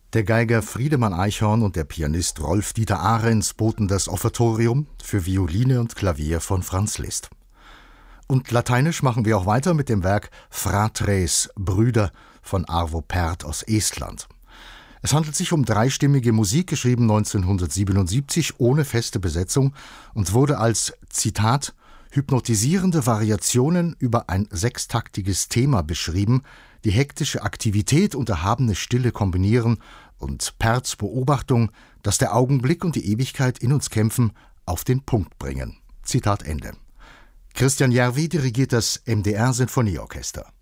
Der Geiger Friedemann Eichhorn und der Pianist Rolf-Dieter Ahrens boten das Offertorium für Violine und Klavier von Franz Liszt. Und lateinisch machen wir auch weiter mit dem Werk Fratres, Brüder von Arvo Pärt aus Estland. Es handelt sich um dreistimmige Musik, geschrieben 1977 ohne feste Besetzung und wurde als, Zitat, hypnotisierende Variationen über ein sechstaktiges Thema beschrieben, die hektische Aktivität und erhabene Stille kombinieren und Pärts Beobachtung, dass der Augenblick und die Ewigkeit in uns kämpfen, auf den Punkt bringen. Zitat Ende. Christian Järvi dirigiert das MDR Sinfonieorchester.